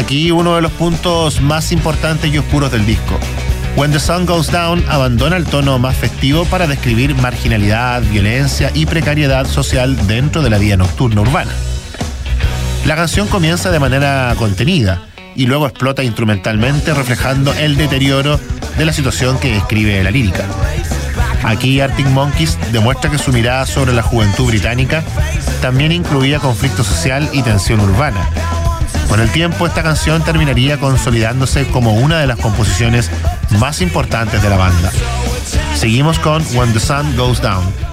aquí uno de los puntos más importantes y oscuros del disco. When the Sun Goes Down abandona el tono más festivo para describir marginalidad, violencia y precariedad social dentro de la vida nocturna urbana. La canción comienza de manera contenida y luego explota instrumentalmente, reflejando el deterioro de la situación que describe la lírica. Aquí Arctic Monkeys demuestra que su mirada sobre la juventud británica también incluía conflicto social y tensión urbana. Con el tiempo, esta canción terminaría consolidándose como una de las composiciones más importantes de la banda. Seguimos con When the Sun Goes Down.